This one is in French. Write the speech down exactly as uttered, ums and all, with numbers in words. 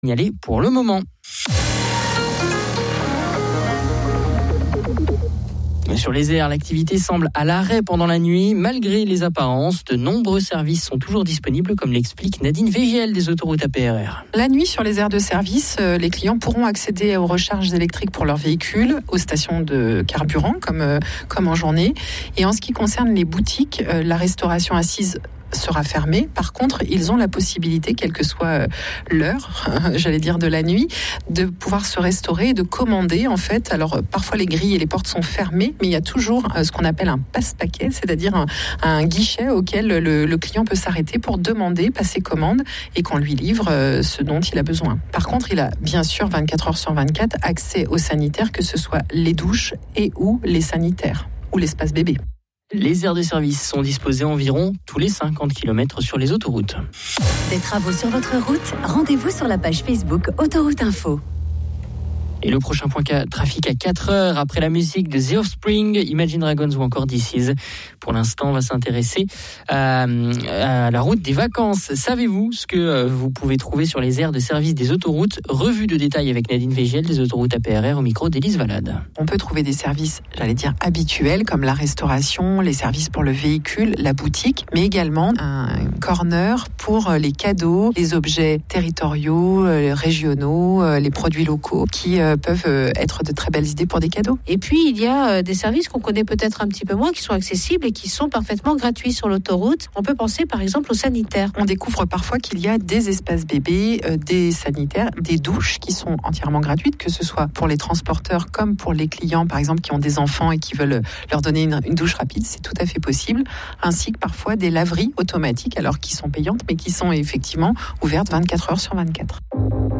Signalé pour le moment. Sur les airs, l'activité semble à l'arrêt pendant la nuit. Malgré les apparences, de nombreux services sont toujours disponibles, comme l'explique Nadine Végiel des autoroutes A P R R. La nuit, sur les aires de service, les clients pourront accéder aux recharges électriques pour leurs véhicules, aux stations de carburant, comme, comme en journée. Et en ce qui concerne les boutiques, la restauration assise sera fermée. Par contre, ils ont la possibilité, quelle que soit l'heure, j'allais dire de la nuit, de pouvoir se restaurer et de commander, en fait. Alors, parfois, les grilles et les portes sont fermées, mais il y a toujours ce qu'on appelle un passe-paquet, c'est-à-dire un, un guichet auquel le, le client peut s'arrêter pour demander, passer commande et qu'on lui livre ce dont il a besoin. Par contre, il a bien sûr vingt-quatre heures sur vingt-quatre accès aux sanitaires, que ce soit les douches et ou les sanitaires ou l'espace bébé. Les aires de service sont disposées environ tous les cinquante kilomètres sur les autoroutes. Des travaux sur votre route, rendez-vous sur la page Facebook Autoroute Info. Et le prochain point trafic à quatre heures après la musique de The Offspring, Imagine Dragons ou encore This Is. Pour l'instant, on va s'intéresser à, à la route des vacances. Savez-vous ce que vous pouvez trouver sur les aires de service des autoroutes? Revue de détail avec Nadine Végiel des autoroutes A P R R au micro d'Élise Valade. On peut trouver des services, j'allais dire habituels, comme la restauration, les services pour le véhicule, la boutique, mais également un corner pour les cadeaux, les objets territoriaux, régionaux, les produits locaux qui peuvent être de très belles idées pour des cadeaux. Et puis, il y a des services qu'on connaît peut-être un petit peu moins, qui sont accessibles et qui sont parfaitement gratuits sur l'autoroute. On peut penser par exemple aux sanitaires. On découvre parfois qu'il y a des espaces bébés, euh, des sanitaires, des douches qui sont entièrement gratuites, que ce soit pour les transporteurs comme pour les clients, par exemple, qui ont des enfants et qui veulent leur donner une, une douche rapide, c'est tout à fait possible. Ainsi que parfois des laveries automatiques, alors qui sont payantes, mais qui sont effectivement ouvertes vingt-quatre heures sur vingt-quatre.